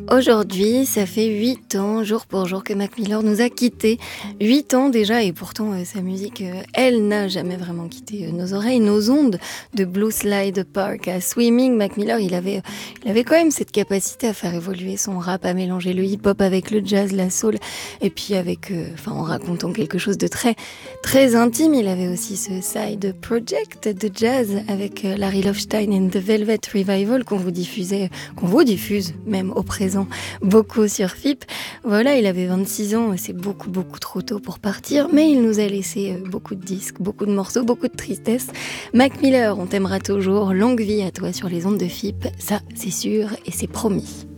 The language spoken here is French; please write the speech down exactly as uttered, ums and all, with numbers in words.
Aujourd'hui, ça fait huit ans, jour pour jour, que Mac Miller nous a quittés. huit ans déjà, et pourtant, euh, sa musique, euh, elle n'a jamais vraiment quitté euh, nos oreilles, nos ondes. De Blue Slide Park à Swimming, Mac Miller, il avait, il avait quand même cette capacité à faire évoluer son rap, à mélanger le hip-hop avec le jazz, la soul, et puis avec, euh, enfin, en racontant quelque chose de très, très intime. Il avait aussi ce side project de jazz avec euh, Larry Loevstein and the Velvet Revival qu'on vous diffusait, qu'on vous diffuse même au présent beaucoup sur F I P. Voilà, il avait vingt-six ans, c'est beaucoup beaucoup trop tôt pour partir, mais il nous a laissé beaucoup de disques, beaucoup de morceaux, beaucoup de tristesse. Mac Miller, on t'aimera toujours, longue vie à toi sur les ondes de F I P, ça c'est sûr et c'est promis.